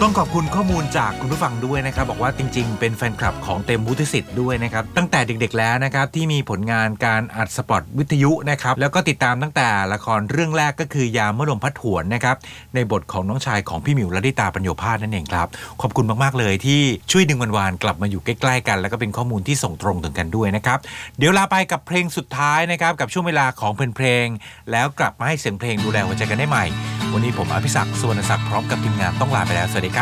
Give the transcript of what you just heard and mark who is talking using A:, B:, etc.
A: ต้องขอบคุณข้อมูลจากคุณผู้ฟังด้วยนะครับบอกว่าจริงๆเป็นแฟนคลับของเต็มวุฒิสิทธิ์ด้วยนะครับตั้งแต่เด็กๆแล้วนะครับที่มีผลงานการอัดสปอตวิทยุนะครับแล้วก็ติดตามตั้งแต่ละครเรื่องแรกก็คือยามเมื่อลมพัดหวนนะครับในบทของน้องชายของพี่หมิวลลิตาปัญโยภาสนั่นเองครับขอบคุณมากๆเลยที่ช่วยดึงวันวานกลับมาอยู่ใกล้ๆกันแล้วก็เป็นข้อมูลที่ส่งตรงถึงกันด้วยนะครับเดี๋ยวลาไปกับเพลงสุดท้ายนะครับกับช่วงเวลาของเพลงแล้วกลับมาให้เสียงเพลงดูแลหัวใจกันได้ใหม่วันนี้ผมอภิศักดิ์สุวรรณศักดิ์พร้อมกับทีมงานต้องลาไปแล้วสวัสดี